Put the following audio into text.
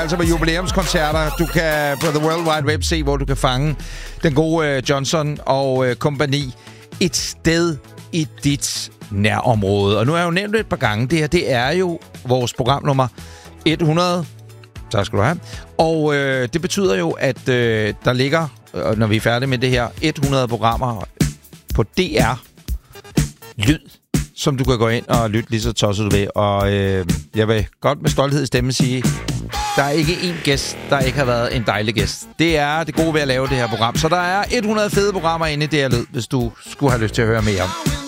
Altså med jubilæumskoncerter. Du kan på The World Wide Web se, hvor du kan fange den gode Johnson og kompagni et sted i dit nærområde. Og nu har jeg jo nævnt det et par gange. Det her, det er jo vores programnummer 100. Tak skal du have. Og det betyder jo, at der ligger, når vi er færdige med det her, 100 programmer på DR Lyd, som du kan gå ind og lytte lige så tosset du vil. Og jeg vil godt med stolthed i stemme sige, der er ikke én gæst, der ikke har været en dejlig gæst. Det er det gode ved at lave det her program. Så der er 100 fede programmer inde i DR Lyd, hvis du skulle have lyst til at høre mere om.